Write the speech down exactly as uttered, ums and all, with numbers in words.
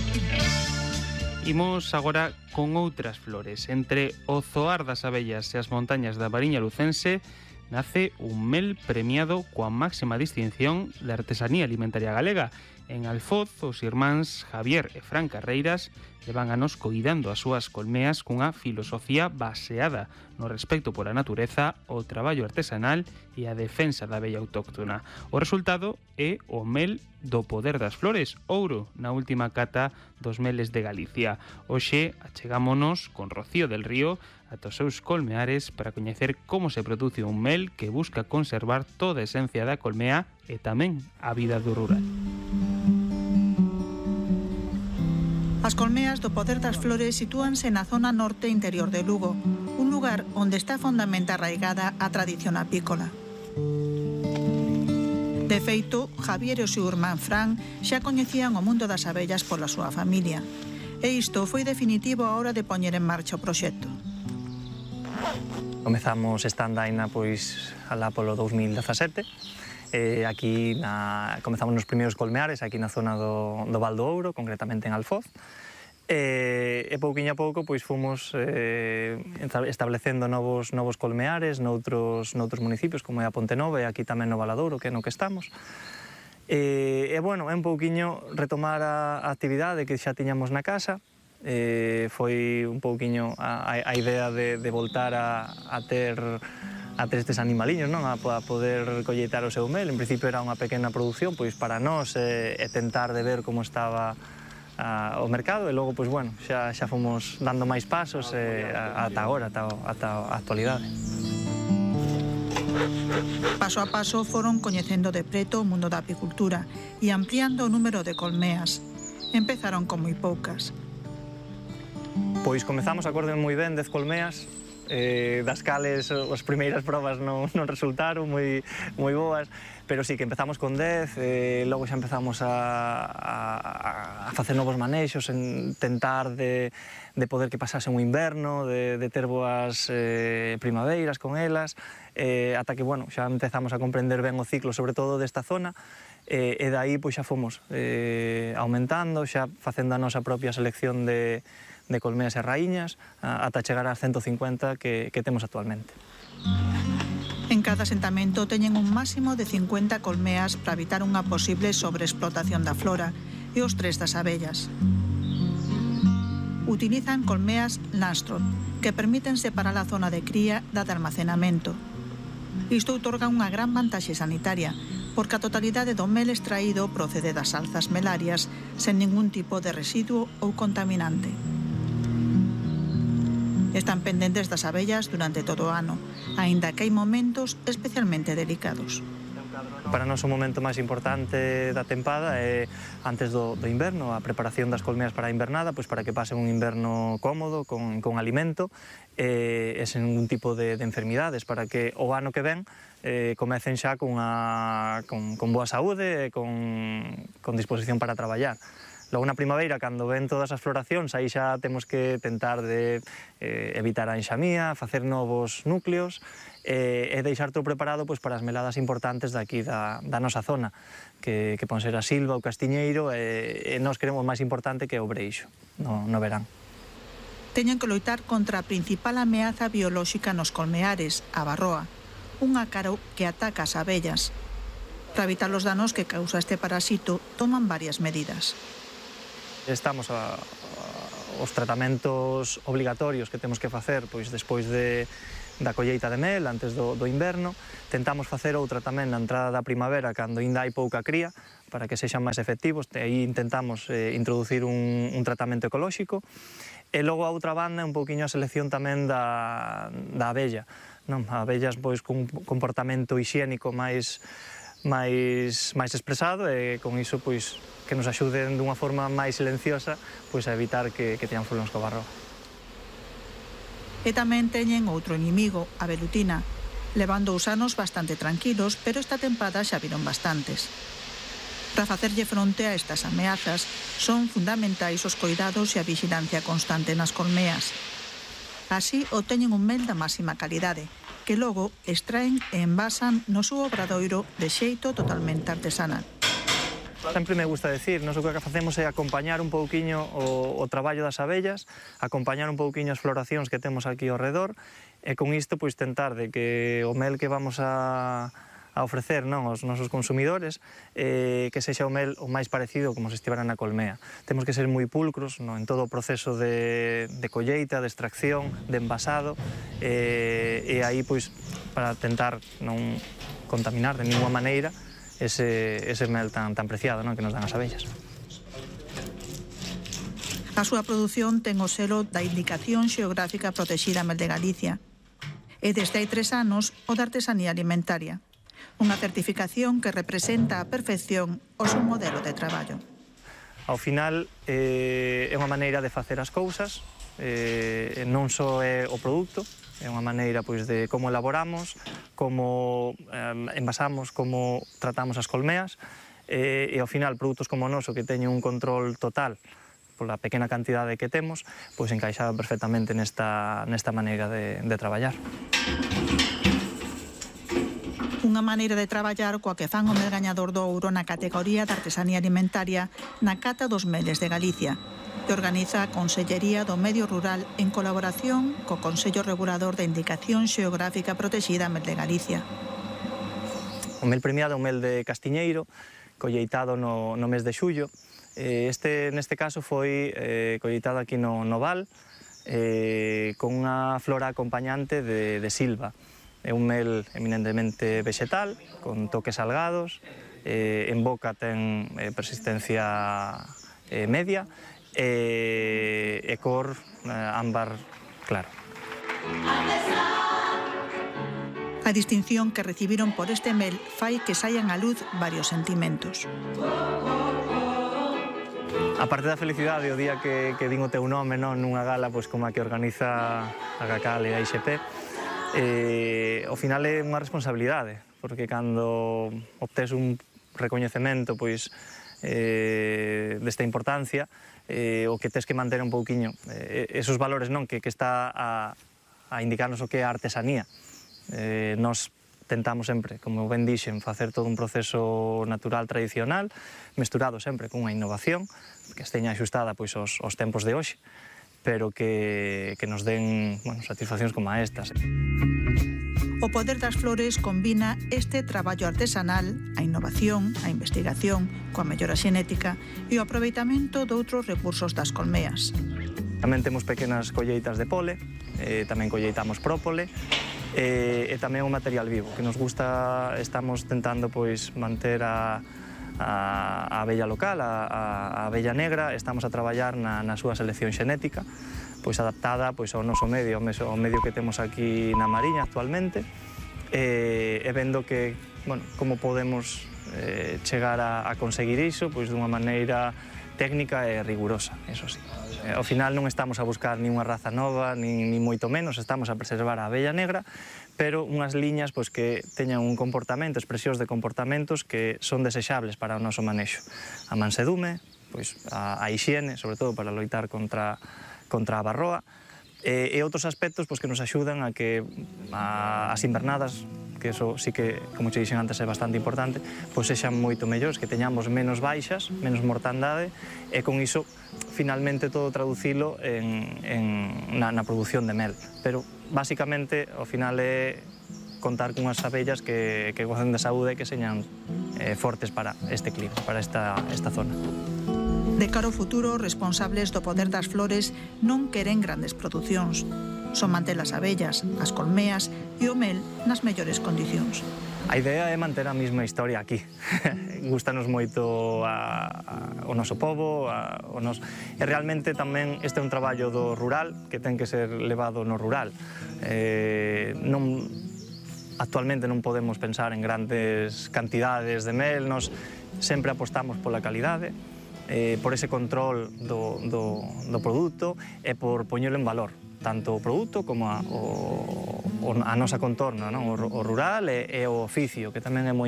Imos agora con outras flores. Entre o zoar das abellas e as montañas da Mariña Lucense nace un mel premiado coa máxima distinción da artesanía alimentaria galega. En Alfoz, os irmáns Javier e Fran Carreiras levan anos coidando as súas colmeas cunha filosofía baseada no respecto pola natureza, o traballo artesanal e a defensa da abella autóctona. O resultado é o mel do poder das flores, ouro na última cata dos meles de Galicia. Hoxe achegámonos con Rocío del Río ata os seus colmeares para coñecer como se produce un mel que busca conservar toda a esencia da colmea e tamén a vida do rural. As colmeas do poder das flores sitúanse na zona norte interior de Lugo, un lugar onde está fondamente arraigada a tradición apícola. De feito, Javier e o seu irmán Fran xa coñecían o mundo das abellas pola súa familia, e isto foi definitivo a hora de poñer en marcha o proxecto. Comezamos esta andaina pois alá polo dous mil dezasete. Eh, aquí na, comezamos nos primeiros colmeares aquí na zona do, do Val do Ouro, concretamente en Alfoz. E, e pouquiño a pouco pois fomos eh, establecendo novos, novos colmeares noutros, noutros municipios como é a Pontenova e aquí tamén no Valadouro, que é no que estamos. E, e bueno, é un pouquiño retomar a, a actividade que xa tiñamos na casa. Eh, foi un pouquiño a, a idea de, de voltar a, a ter a ter estes animaliños, non? A, a poder colleitar o seu mel. En principio era unha pequena produción pois para nós e, e tentar de ver como estaba a, o mercado e logo, pois bueno, xa, xa fomos dando máis pasos e, a, ata agora, ata, ata a actualidade. Paso a paso foron coñecendo de preto o mundo da apicultura e ampliando o número de colmeas. Empezaron con moi poucas. Pois comezamos, acordo moi ben, dez colmeas, eh, das cales as primeiras probas non, non resultaron moi, moi boas, pero sí que empezamos con dez, eh, logo xa empezamos a, a, a facer novos manexos, en tentar de, de poder que pasase un inverno, de, de ter boas eh, primaveiras con elas, eh, ata que, bueno, xa empezamos a comprender ben o ciclo, sobre todo desta zona, eh, e dai pois xa fomos eh, aumentando, xa facendo a nosa propia selección de de colmeas e raíñas, ata chegar ás ciento cincuenta que, que temos actualmente. En cada asentamento teñen un máximo de cincuenta colmeas para evitar unha posible sobreexplotación da flora e os tres das abellas. Utilizan colmeas Lanstroth, que permiten separar a zona de cría da de almacenamento. Isto outorga unha gran vantaxe sanitaria, porque a totalidade do mel extraído procede das alzas melarias sen ningún tipo de residuo ou contaminante. Están pendentes das abellas durante todo o ano, aínda que hai momentos especialmente delicados. Para nós o momento máis importante da tempada é antes do, do inverno, a preparación das colmeas para a invernada, pois para que pasen un inverno cómodo, con, con alimento e, e sen ningún tipo de, de enfermidades, para que o ano que ven eh, comecen xa con, a, con, con boa saúde e con, con disposición para traballar. Logo na primavera, cando ven todas as floracións, aí xa temos que tentar de eh, evitar a enxamía, facer novos núcleos e, e deixar todo preparado pois, para as meladas importantes daqui da, da nosa zona, que, que pon ser a Silva, o Castiñeiro, e, e nós queremos máis importante que o Breixo, no, no verán. Teñen que loitar contra a principal ameaza biolóxica nos colmeares, a varroa, un ácaro que ataca as abellas. Para evitar os danos que causa este parasito, toman varias medidas. Estamos a, a, os tratamentos obligatorios que temos que facer pois despois de, da colleita de mel, antes do, do inverno. Tentamos facer outra tamén na entrada da primavera, cando ainda hai pouca cría, para que sexan máis efectivos. E aí intentamos eh, introducir un, un tratamento ecolóxico. E logo a outra banda é un pouquiño a selección tamén da, da abella. Non? A abellas pois cun comportamento hixiénico máis máis máis expresado e con iso pois que nos axuden dunha forma máis silenciosa pois a evitar que, que teñan problemas co varroa. E tamén teñen outro inimigo, a velutina, levando os anos bastante tranquilos, pero esta tempada xa viron bastantes. Para facerlle fronte a estas ameazas son fundamentais os coidados e a vigilancia constante nas colmeas. Así obteñen un mel da máxima calidade, que logo extraen e envasan no seu obradoiro de xeito totalmente artesanal. Sempre me gusta decir, nos o que facemos é acompañar un pouquiño o, o traballo das abellas, acompañar un pouquiño as floracións que temos aquí ao redor, e con isto pois tentar de que o mel que vamos a, a ofrecer non aos nosos consumidores eh, que sexa o mel o máis parecido como se estivera na colmea. Temos que ser moi pulcros no, en todo o proceso de, de colleita, de extracción, de envasado, eh, e aí pois para tentar non contaminar de ninguna maneira ese, ese mel tan, tan preciado, non, que nos dan as abellas. A súa produción ten o selo da Indicación Xeográfica Protexida Mel de Galicia e desde hai tres anos o da Artesanía Alimentaria, unha certificación que representa a perfección o seu modelo de traballo. Ao final eh, é unha maneira de facer as cousas, eh, non só é o produto, é unha maneira pois, de como elaboramos, como eh, envasamos, como tratamos as colmeas, eh, e ao final produtos como o noso que teñen un control total pola pequena cantidade que temos, pois encaixaba perfectamente nesta, nesta maneira de, de traballar. Unha maneira de traballar coa que fan o mel gañador do ouro na categoría de Artesanía Alimentaria na Cata dos Meles de Galicia, que organiza a Consellería do Medio Rural en colaboración co Consello Regulador de Indicación Xeográfica Protexida Mel de Galicia. O mel premiado é un mel de castiñeiro, colleitado no, no mes de xullo. Este, neste caso, foi eh, colleitado aquí no, no Val, eh, con unha flora acompañante de, de silva. É un mel eminentemente vegetal, con toques salgados, eh, en boca ten eh, persistencia eh, media, e, e cor eh, ámbar claro. A distinción que recibiron por este mel fai que saian á luz varios sentimentos. A parte da felicidade, o día que, que din o teu nome non, nunha gala pois, como a que organiza a GACAL e a I X P, eh, ao final é unha responsabilidade, porque cando obtes un recoñecemento pois, eh, desta importancia, eh, o que tes que manter un pouquiño eh, esos valores non que, que está a, a indicarnos o que é a artesanía. Eh, nos tentamos sempre, como ben dixen, facer todo un proceso natural tradicional, mesturado sempre cunha innovación, que esteña axustada pois, aos, aos tempos de hoxe, pero que, que nos den bueno, satisfaccións como a estas. O poder das flores combina este traballo artesanal, a innovación, a investigación, coa mellora xenética e o aproveitamento doutros recursos das colmeas. Tamén temos pequenas colleitas de pole, eh, tamén colleitamos própole, e, e tamén un material vivo, que nos gusta, estamos tentando pois, manter a, a, a abella local, a, a, a abella negra, estamos a traballar na, na súa selección xenética, pois adaptada pois, ao noso medio, ao medio que temos aquí na Mariña actualmente, e, e vendo que, bueno, como podemos eh, chegar a, a conseguir iso pois, dunha maneira técnica e rigurosa, eso sí. Eh, ao final non estamos a buscar ni unha raza nova, ni, ni moito menos, estamos a preservar a abella negra, pero unhas liñas pois, que teñan un comportamento, expresións de comportamentos que son desexables para o noso manexo. A mansedume, pois, a, a hixiene, sobre todo para loitar contra, contra a barroa, e, e outros aspectos pois, que nos axudan a que a, as invernadas, que eso sí que, como che dixen antes, é bastante importante, pois sexan moito mellores, que teñamos menos baixas, menos mortandade, e con iso, finalmente, todo traducilo en, en, na, na produción de mel. Pero, basicamente, ao final é contar con unhas abellas que, que gocen de saúde e que señan eh, fortes para este clima, para esta, esta zona. De cara ao futuro, responsables do poder das flores non queren grandes producións. Son manter as abellas, as colmeas e o mel nas mellores condicións. A idea é manter a mesma historia aquí. Gústanos moito a, a, o noso pobo, a, o nos... e realmente tamén este é un traballo do rural que ten que ser levado no rural. Eh, non... Actualmente non podemos pensar en grandes cantidades de mel, nos sempre apostamos pola calidade, eh, por ese control do, do, do produto e por poñelo en valor, tanto o produto como a, o, a nosa contorna, non? O, o rural e, e o oficio, que tamén é moi